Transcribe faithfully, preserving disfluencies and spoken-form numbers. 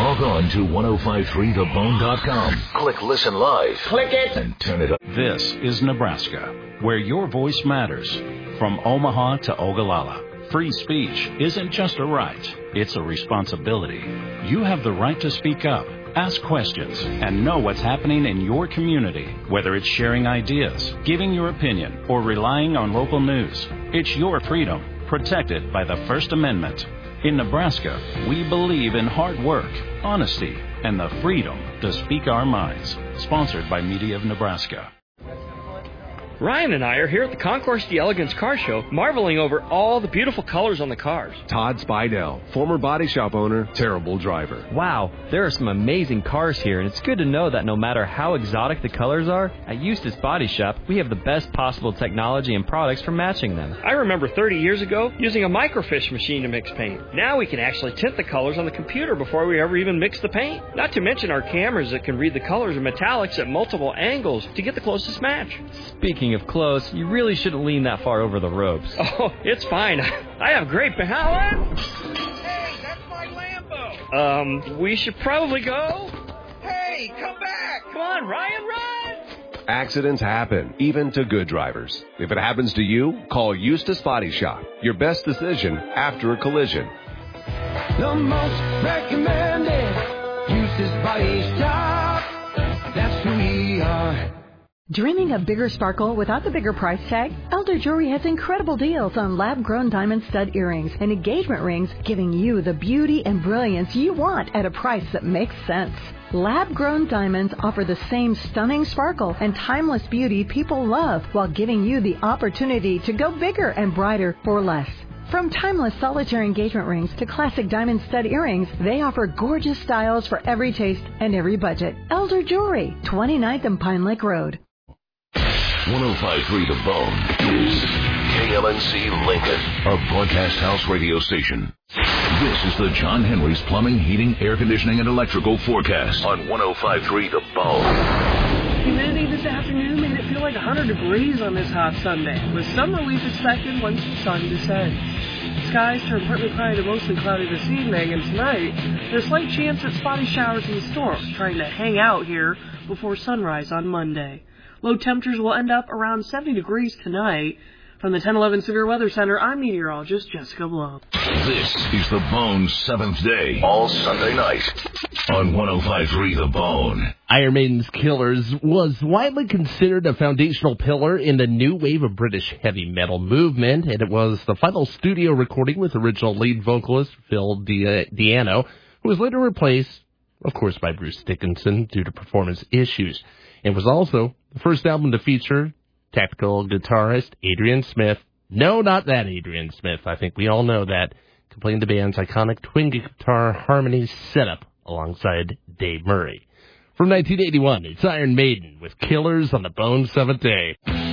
Log on to ten fifty-three the bone dot com. Click Listen Live. Click it. And turn it up. This is Nebraska, where your voice matters. From Omaha to Ogallala, free speech isn't just a right, it's a responsibility. You have the right to speak up, ask questions, and know what's happening in your community, whether it's sharing ideas, giving your opinion, or relying on local news. It's your freedom, protected by the First Amendment. In Nebraska, we believe in hard work, honesty, and the freedom to speak our minds. Sponsored by Media of Nebraska. Ryan and I are here at the Concourse d'Elegance Car Show, marveling over all the beautiful colors on the cars. Todd Spidell, former body shop owner, terrible driver. Wow, there are some amazing cars here, and it's good to know that no matter how exotic the colors are, at Eustace Body Shop, we have the best possible technology and products for matching them. I remember thirty years ago using a microfiche machine to mix paint. Now we can actually tint the colors on the computer before we ever even mix the paint. Not to mention our cameras that can read the colors and metallics at multiple angles to get the closest match. Speaking of close, you really shouldn't lean that far over the ropes. Oh, it's fine. I have great balance. Hey, that's my Lambo. Um, we should probably go. Hey, come back. Come on, Ryan, run. Accidents happen, even to good drivers. If it happens to you, call Eustace Body Shop. Your best decision after a collision. The most recommended Eustace Body Shop. That's who we are. Dreaming of bigger sparkle without the bigger price tag? Elder Jewelry has incredible deals on lab-grown diamond stud earrings and engagement rings, giving you the beauty and brilliance you want at a price that makes sense. Lab-grown diamonds offer the same stunning sparkle and timeless beauty people love, while giving you the opportunity to go bigger and brighter for less. From timeless solitaire engagement rings to classic diamond stud earrings, they offer gorgeous styles for every taste and every budget. Elder Jewelry, twenty-ninth and Pine Lake Road. ten fifty-three The Bone is K L N C Lincoln, a broadcast house radio station. This is the John Henry's Plumbing, Heating, Air Conditioning, and Electrical forecast on ten fifty-three The Bone. Humidity this afternoon made it feel like one hundred degrees on this hot Sunday, with some relief expected once the sun descends. Skies turn partly cloudy to mostly cloudy this evening, and tonight, there's slight chance at spotty showers and storms trying to hang out here before sunrise on Monday. Low temperatures will end up around seventy degrees tonight. From the ten eleven Severe Weather Center, I'm meteorologist Jessica Blow. This is The Bone's seventh day, all Sunday night, on ten fifty-three The Bone. Iron Maiden's Killers was widely considered a foundational pillar in the new wave of British heavy metal movement, and it was the final studio recording with original lead vocalist Phil Di'Anno, who was later replaced, of course, by Bruce Dickinson due to performance issues. It was also the first album to feature tactical guitarist Adrian Smith. No, not that Adrian Smith. I think we all know that. Completing the band's iconic twin guitar harmony setup alongside Dave Murray. From nineteen eighty-one, it's Iron Maiden with Killers on the Bone's seventh day.